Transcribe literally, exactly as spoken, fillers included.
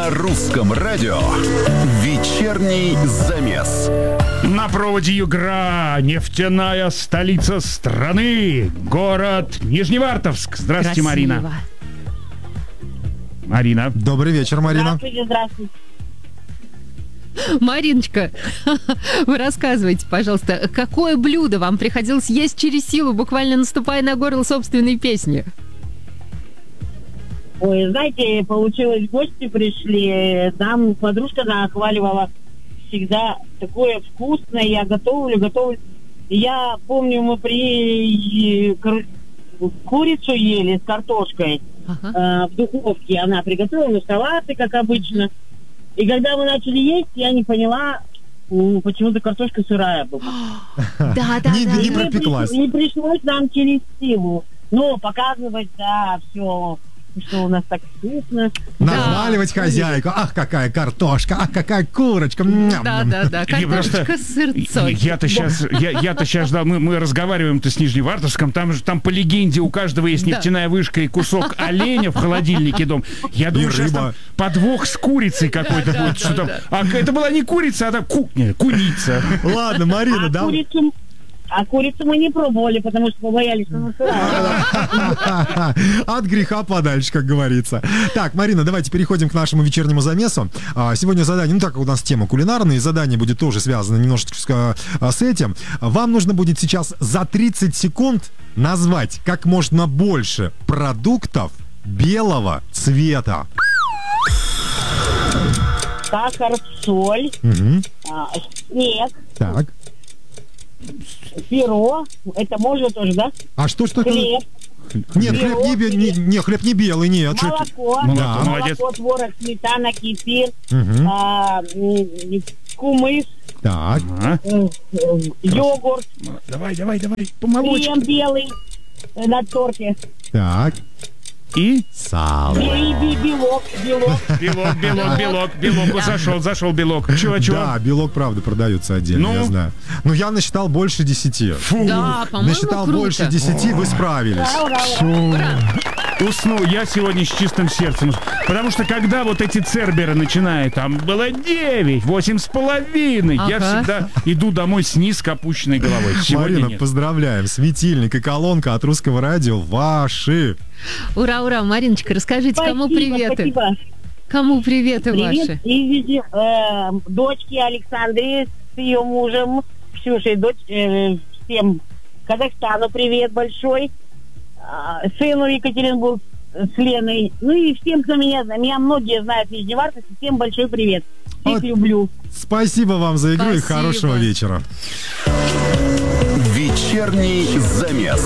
На русском радио вечерний замес. На проводе Югра, нефтяная столица страны, город Нижневартовск. Здравствуйте, Красиво. Марина. Марина. Добрый вечер, Марина. Здравствуйте, здравствуйте. Мариночка, вы рассказывайте, пожалуйста, какое блюдо вам приходилось есть через силу, буквально наступая на горло собственной песни? Ой, знаете, получилось, гости пришли, там подружка нахваливала всегда такое вкусное, я готовлю, готовлю. Я помню, мы при курицу ели с картошкой Ага. э, в духовке, она приготовила салаты, как обычно. И когда мы начали есть, я не поняла, м, почему-то картошка сырая была. Да, да, Не- да. не да. И пропеклась. при- Не пришлось нам через силу. Но показывать, да, все, что у нас так вкусно. Нахваливать хозяйку. Ах, какая картошка, ах, какая курочка. Ням. Да, да, да. Не, просто- Картошка с сырцой. Я-то сейчас, я, я-то сейчас, да, мы, мы разговариваем-то с Нижневартовском, там же, там по легенде у каждого есть Да. нефтяная вышка и кусок оленя в холодильнике дом. Я думаю, сейчас рыба. там подвох с курицей какой-то Да, да, будет. Что да, там. да. А это была не курица, а там ку... не, куница. Ладно, Марина, А да? курицу, а курицу мы не пробовали, потому что побоялись, что она сырая. От греха подальше, как говорится. Так, Марина, давайте переходим к нашему вечернему замесу. А, Сегодня задание, ну так как у нас тема кулинарная, задание будет тоже связано немножечко а, с этим. Вам нужно будет сейчас за тридцать секунд назвать как можно больше продуктов белого цвета. Сахар, соль, Мгм. а, снег, Так. перо. Это можно тоже, да? А что, что это? Хлеб, Нет, хлеб не, бе- не, не, хлеб не белый, нет. Что это? молоко, Молоко, Да. молодец. молоко, творог, сметана, кефир, Мгм. а, м, кумыс, Так. Ага. э, э, йогурт, Давай, давай, давай, по молочке. крем белый э, на торте. Так. И Сало. И би- белок, белок. белок, белок, белок, белок. Вот зашел, зашел белок. Чего, чего? Да, белок, правда, продается отдельно, Ну? я знаю. Но я насчитал больше десяти. Фу. Да, по-моему, Насчитал круто. больше десяти, вы справились. Уснул я сегодня с чистым сердцем. Потому что когда вот эти церберы начинают, там было девять, восемь с половиной. Я Ага. всегда иду домой с низко опущенной головой. Сегодня Марина, нет. поздравляем. Светильник и колонка от Русского радио ваши. Ура, ура, Мариночка, расскажите, кому Спасибо, приветы? спасибо. Кому приветы Привет ваши? из э, дочки Александры с ее мужем, Ксюшей, дочь, э, всем Казахстану привет большой, а, сыну Екатеринбург с Леной, ну и всем, кто меня знает. Меня многие знают в Нижневартовске, всем большой привет. Всех Вот. люблю. Спасибо вам за игру и Спасибо. хорошего вечера. Вечерний замес.